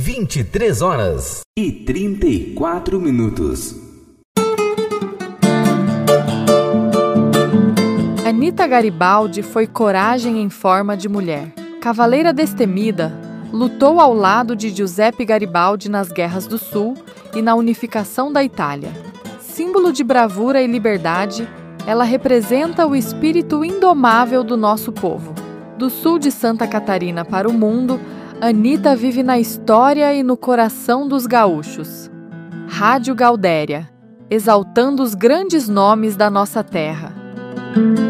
23h34. Anita Garibaldi foi coragem em forma de mulher. Cavaleira destemida, lutou ao lado de Giuseppe Garibaldi nas Guerras do Sul e na unificação da Itália. Símbolo de bravura e liberdade, ela representa o espírito indomável do nosso povo. Do sul de Santa Catarina para o mundo, Anita vive na história e no coração dos gaúchos. Rádio Gaudéria, exaltando os grandes nomes da nossa terra.